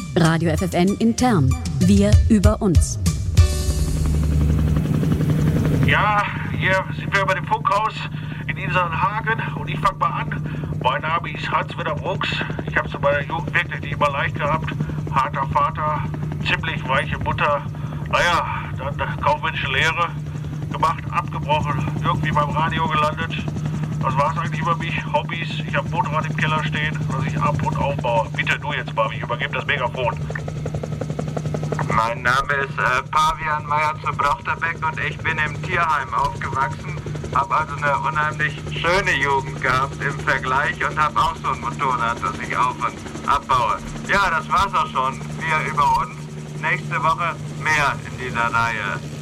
Radio FFN intern. Wir über uns. Ja, hier sind wir über dem Funkhaus in Isernhagen und ich fange mal an. Mein Name ist Hans-Werner Brooks. Ich habe es in meiner Jugend wirklich nicht immer leicht gehabt. Harter Vater, ziemlich weiche Mutter. Naja, dann kaufmännische Lehre gemacht, abgebrochen, irgendwie beim Radio gelandet. Das war's eigentlich über mich. Hobbys, ich habe ein Motorrad im Keller stehen, das ich ab und aufbaue. Bitte du jetzt mal, ich übergebe das Megafon. Mein Name ist Pavian Meyer zu Brochterbeck und ich bin im Tierheim aufgewachsen. Habe also eine unheimlich schöne Jugend gehabt im Vergleich und habe auch so ein Motorrad, das ich auf- und abbaue. Ja, das war's auch schon. Wir über uns. Nächste Woche mehr in dieser Reihe.